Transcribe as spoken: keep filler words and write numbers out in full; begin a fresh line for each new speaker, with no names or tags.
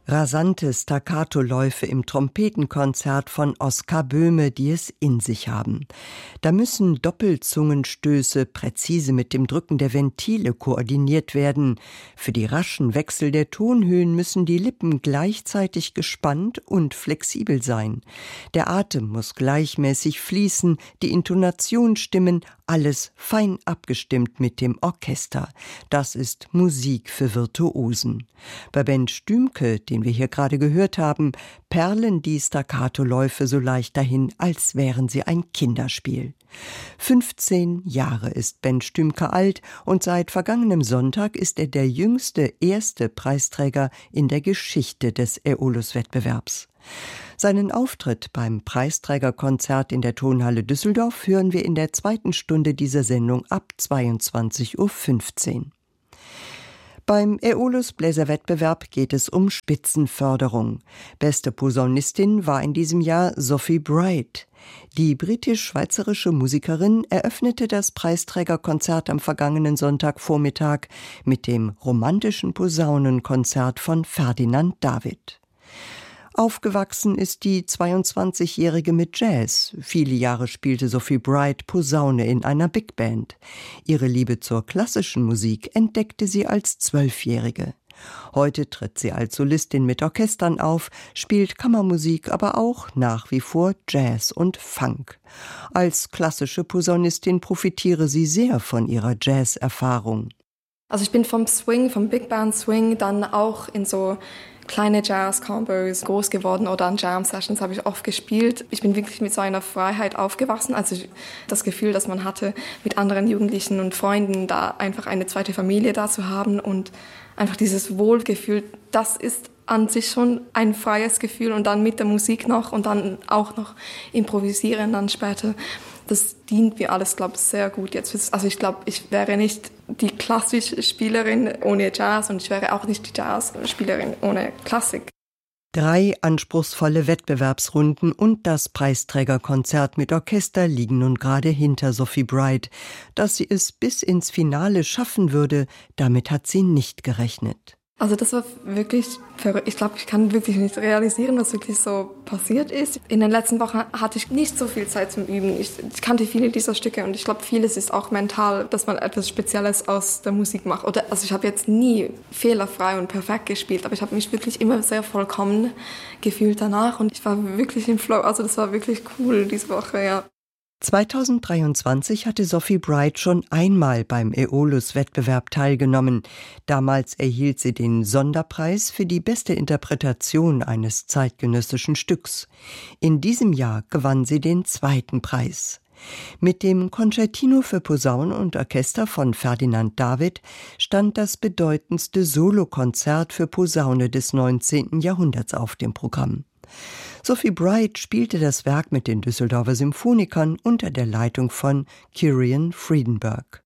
Rasante Staccato-Läufe im Trompetenkonzert von Oskar Böhme, die es in sich haben. Da müssen Doppelzungenstöße präzise mit dem Drücken der Ventile koordiniert werden. Für die raschen Wechsel der Tonhöhen müssen die Lippen gleichzeitig gespannt und flexibel sein. Der Atem muss gleichmäßig fließen, die Intonation stimmen, alles fein abgestimmt mit dem Orchester. Das ist Musik für Virtuosen. Bei Ben Stümke, den wir hier gerade gehört haben, perlen die Staccato-Läufe so leicht dahin, als wären sie ein Kinderspiel. fünfzehn Jahre ist Ben Stümke alt und seit vergangenem Sonntag ist er der jüngste erste Preisträger in der Geschichte des Aeolus-Wettbewerbs. Seinen Auftritt beim Preisträgerkonzert in der Tonhalle Düsseldorf hören wir in der zweiten Stunde dieser Sendung ab zweiundzwanzig Uhr fünfzehn. Beim Aeolus-Bläserwettbewerb geht es um Spitzenförderung. Beste Posaunistin war in diesem Jahr Sophie Bright. Die britisch-schweizerische Musikerin eröffnete das Preisträgerkonzert am vergangenen Sonntagvormittag mit dem romantischen Posaunenkonzert von Ferdinand David. Aufgewachsen ist die zweiundzwanzigjährige mit Jazz. Viele Jahre spielte Sophie Bright Posaune in einer Big Band. Ihre Liebe zur klassischen Musik entdeckte sie als Zwölfjährige. Heute tritt sie als Solistin mit Orchestern auf, spielt Kammermusik, aber auch nach wie vor Jazz und Funk. Als klassische Posaunistin profitiere sie sehr von ihrer Jazz-Erfahrung.
Also ich bin vom Swing, vom Big Band Swing, dann auch in so kleine Jazz-Combos groß geworden oder an Jam-Sessions habe ich oft gespielt. Ich bin wirklich mit so einer Freiheit aufgewachsen. Also das Gefühl, das man hatte, mit anderen Jugendlichen und Freunden da einfach eine zweite Familie da zu haben und einfach dieses Wohlgefühl, das ist an sich schon ein freies Gefühl und dann mit der Musik noch und dann auch noch improvisieren dann später. Das dient mir alles, glaube ich, sehr gut jetzt. Also ich glaube, ich wäre nicht die klassische Spielerin ohne Jazz und ich wäre auch nicht die Jazzspielerin ohne Klassik.
Drei anspruchsvolle Wettbewerbsrunden und das Preisträgerkonzert mit Orchester liegen nun gerade hinter Sophie Bright. Dass sie es bis ins Finale schaffen würde, damit hat sie nicht gerechnet.
Also das war wirklich verrückt. Ich glaube, ich kann wirklich nicht realisieren, was wirklich so passiert ist. In den letzten Wochen hatte ich nicht so viel Zeit zum Üben. Ich, ich kannte viele dieser Stücke und ich glaube, vieles ist auch mental, dass man etwas Spezielles aus der Musik macht. Oder, also ich habe jetzt nie fehlerfrei und perfekt gespielt, aber ich habe mich wirklich immer sehr vollkommen gefühlt danach und ich war wirklich im Flow. Also das war wirklich cool diese Woche, ja.
zweitausenddreiundzwanzig hatte Sophie Bright schon einmal beim Aeolus-Wettbewerb teilgenommen. Damals erhielt sie den Sonderpreis für die beste Interpretation eines zeitgenössischen Stücks. In diesem Jahr gewann sie den zweiten Preis. Mit dem Concertino für Posaune und Orchester von Ferdinand David stand das bedeutendste Solokonzert für Posaune des neunzehnten Jahrhunderts auf dem Programm. Sophie Bright spielte das Werk mit den Düsseldorfer Symphonikern unter der Leitung von Kyrian Friedenberg.